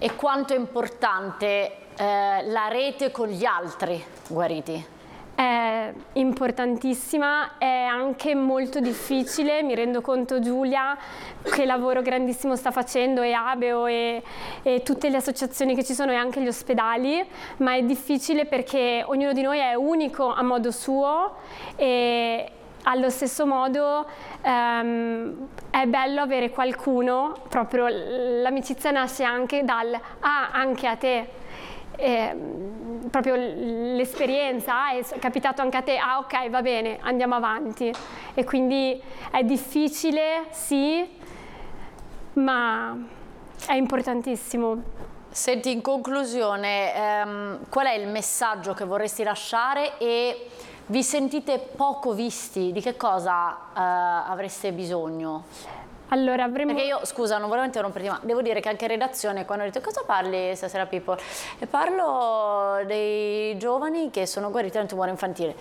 e quanto è importante la rete con gli altri guariti? È importantissima, è anche molto difficile, mi rendo conto Giulia che lavoro grandissimo sta facendo, e Abeo e tutte le associazioni che ci sono e anche gli ospedali, ma è difficile perché ognuno di noi è unico a modo suo e allo stesso modo è bello avere qualcuno, proprio l'amicizia nasce anche dal "ah, anche a te". Proprio l'esperienza, è capitato anche a te, ah ok, va bene, andiamo avanti. E quindi è difficile, sì, ma è importantissimo. Senti, in conclusione, qual è il messaggio che vorresti lasciare e vi sentite poco visti? Di che cosa avreste bisogno? Allora, avremmo... Perché io, scusa, non volevo interromperti, ma devo dire che anche in redazione, quando ho detto cosa parli stasera People? E parlo dei giovani che sono guariti da un tumore infantile.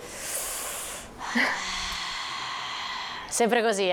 Sempre così,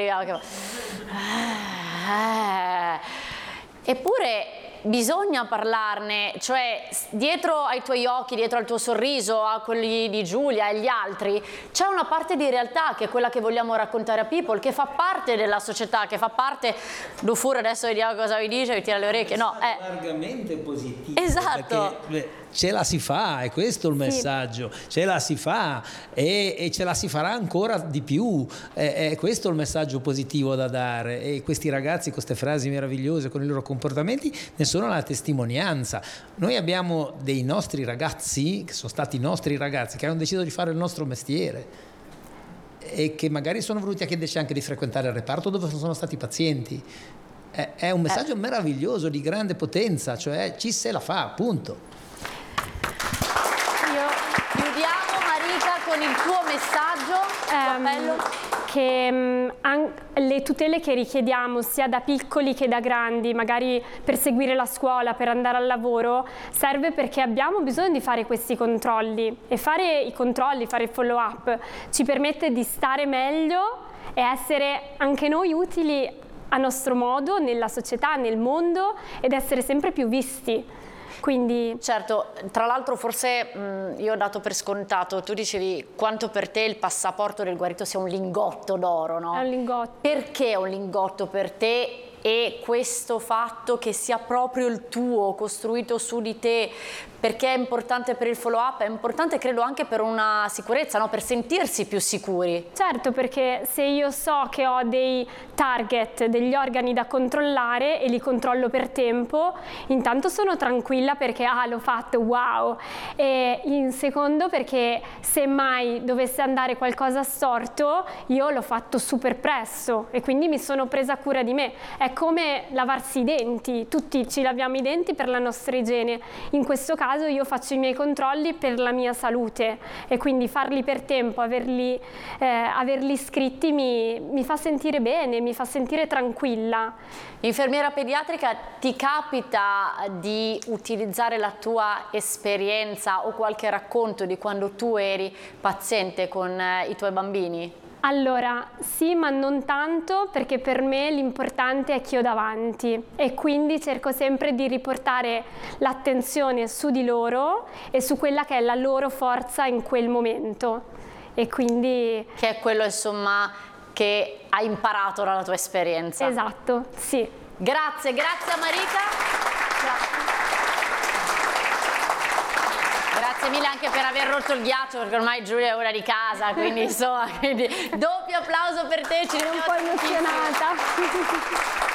Eppure bisogna parlarne, cioè dietro ai tuoi occhi, dietro al tuo sorriso, a quelli di Giulia e gli altri, c'è una parte di realtà che è quella che vogliamo raccontare a People, che fa parte della società, che fa parte... Dufour adesso vediamo cosa vi dice, vi tira le orecchie, no? È largamente positivo. Esatto. Perché, ce la si fa, è questo il messaggio, ce la si fa e ce la si farà ancora di più, è questo il messaggio positivo da dare, e questi ragazzi con queste frasi meravigliose, con i loro comportamenti, ne sono la testimonianza. Noi abbiamo dei nostri ragazzi, che sono stati nostri ragazzi, che hanno deciso di fare il nostro mestiere e che magari sono venuti a chiederci anche di frequentare il reparto dove sono stati pazienti. È un messaggio meraviglioso, di grande potenza, cioè ci se la fa, punto. Chiudiamo, Marika, con il tuo messaggio, appello. Che le tutele che richiediamo sia da piccoli che da grandi, magari per seguire la scuola, per andare al lavoro, serve perché abbiamo bisogno di fare questi controlli, e fare i controlli, fare il follow up ci permette di stare meglio e essere anche noi utili a nostro modo nella società, nel mondo, ed essere sempre più visti. Quindi... Certo, tra l'altro forse io ho dato per scontato, tu dicevi quanto per te il passaporto del guarito sia un lingotto d'oro, no? È un lingotto. Perché è un lingotto per te, e questo fatto che sia proprio il tuo, costruito su di te? Perché è importante per il follow up, è importante credo anche per una sicurezza, no? Per sentirsi più sicuri. Certo, perché se io so che ho dei target, degli organi da controllare e li controllo per tempo, intanto sono tranquilla perché l'ho fatto, wow, e in secondo perché se mai dovesse andare qualcosa storto io l'ho fatto super presto e quindi mi sono presa cura di me. È come lavarsi i denti, tutti ci laviamo i denti per la nostra igiene, in questo caso io faccio i miei controlli per la mia salute, e quindi farli per tempo, averli scritti mi fa sentire bene, mi fa sentire tranquilla. Infermiera pediatrica, ti capita di utilizzare la tua esperienza o qualche racconto di quando tu eri paziente con i tuoi bambini? Allora, sì, ma non tanto, perché per me l'importante è chi ho davanti, e quindi cerco sempre di riportare l'attenzione su di loro e su quella che è la loro forza in quel momento. E quindi... Che è quello, insomma, che hai imparato dalla tua esperienza. Esatto, sì. Grazie, grazie a Marika. Grazie mille anche per aver rotto il ghiaccio, perché ormai Giulia è ora di casa, quindi insomma, doppio applauso per te, ci vediamo un po' emozionata.